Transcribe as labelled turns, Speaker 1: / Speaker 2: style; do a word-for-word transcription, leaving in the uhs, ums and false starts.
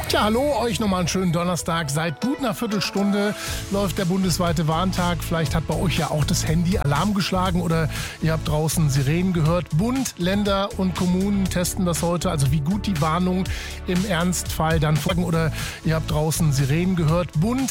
Speaker 1: Tja, hallo, euch nochmal einen schönen Donnerstag. Seit gut einer Viertelstunde läuft der bundesweite Warntag. Vielleicht hat bei euch ja auch das Handy Alarm geschlagen oder ihr habt draußen Sirenen gehört. Bund, Länder und Kommunen testen das heute, also wie gut die Warnung im Ernstfall dann folgen. Oder ihr habt draußen Sirenen gehört. Bund,